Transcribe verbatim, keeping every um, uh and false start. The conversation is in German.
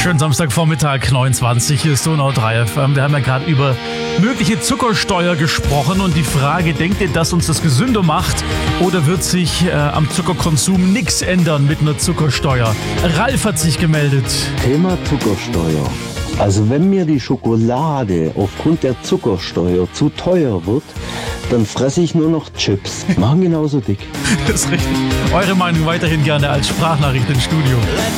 Schönen Samstagvormittag, neunundzwanzig, hier ist Donau drei F M. Wir haben ja gerade über mögliche Zuckersteuer gesprochen und die Frage, denkt ihr, dass uns das gesünder macht oder wird sich äh, am Zuckerkonsum nichts ändern mit einer Zuckersteuer? Ralf hat sich gemeldet. Thema Zuckersteuer. Also wenn mir die Schokolade aufgrund der Zuckersteuer zu teuer wird, dann fresse ich nur noch Chips. Machen genauso dick. Das ist richtig. Eure Meinung weiterhin gerne als Sprachnachricht ins Studio.